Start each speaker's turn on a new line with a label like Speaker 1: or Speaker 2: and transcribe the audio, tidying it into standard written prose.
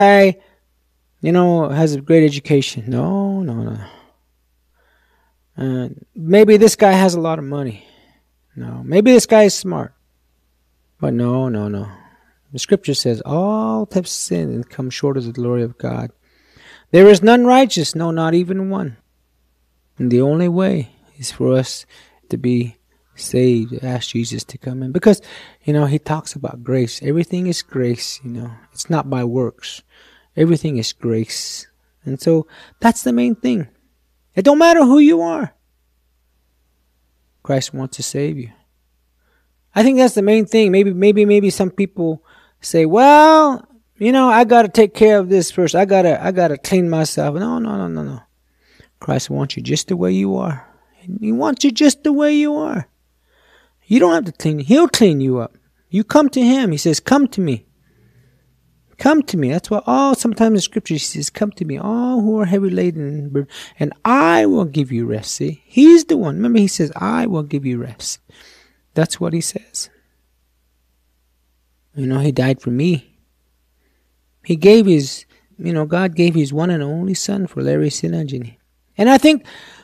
Speaker 1: guy, has a great education. No, no, no. Maybe this guy has a lot of money. No, maybe this guy is smart. But no, no, no. The scripture says all have sinned and come short of the glory of God. There is none righteous, no, not even one. And the only way is for us to be saved, ask Jesus to come in. Because, he talks about grace. Everything is grace, It's not by works. Everything is grace. And so that's the main thing. It don't matter who you are. Christ wants to save you. I think that's the main thing. Maybe some people say, well, I got to take care of this first. I got to clean myself. No, no, no, no, no. Christ wants you just the way you are. He wants you just the way you are. You don't have to clean. He'll clean you up. You come to him. He says, come to me. Come to me. That's why sometimes in scripture he says, come to me, all who are heavy laden, and I will give you rest. See, he's the one. Remember, he says, I will give you rest. That's what he says. He died for me. He gave his, God gave his one and only son for Larry Sinajini. And I think